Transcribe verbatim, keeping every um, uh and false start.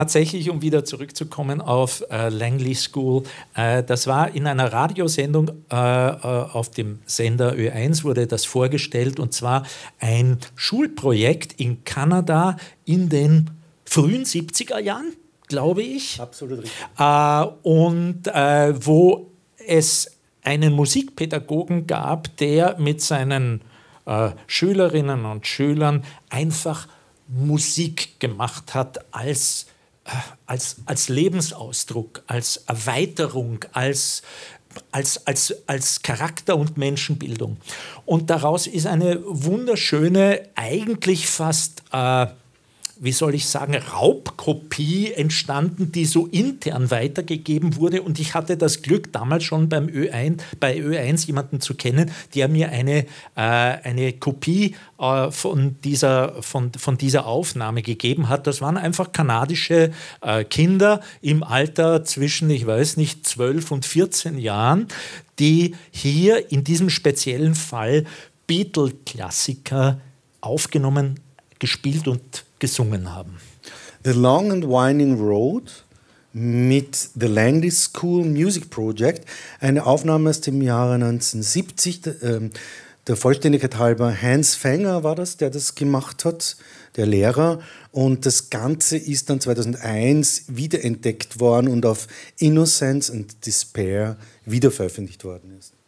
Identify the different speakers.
Speaker 1: Tatsächlich, um wieder zurückzukommen auf äh, Langley School, äh, das war in einer Radiosendung äh, äh, auf dem Sender Ö eins wurde das vorgestellt, und zwar ein Schulprojekt in Kanada in den frühen siebziger Jahren, glaube ich.
Speaker 2: Absolut richtig.
Speaker 1: Äh, und äh, wo es einen Musikpädagogen gab, der mit seinen äh, Schülerinnen und Schülern einfach Musik gemacht hat als Als, als Lebensausdruck, als Erweiterung, als, als, als, als Charakter- und Menschenbildung. Und daraus ist eine wunderschöne, eigentlich fast, äh, wie soll ich sagen, Raubkopie entstanden, die so intern weitergegeben wurde. Und ich hatte das Glück, damals schon beim Ö eins, bei Ö eins jemanden zu kennen, der mir eine, äh, eine Kopie äh, von, dieser, von, von dieser Aufnahme gegeben hat. Das waren einfach kanadische äh, Kinder im Alter zwischen, ich weiß nicht, zwölf und vierzehn Jahren, die hier in diesem speziellen Fall Beatle-Klassiker aufgenommen, gespielt und gesungen haben.
Speaker 2: The Long and Winding Road mit The Langley School Music Project, eine Aufnahme aus dem Jahre neunzehnhundertsiebzig. Der, der Vollständigkeit halber, Hans Fanger war das, der das gemacht hat, der Lehrer. Und das Ganze ist dann zweitausendeins wiederentdeckt worden und auf Innocence and Despair wiederveröffentlicht worden ist.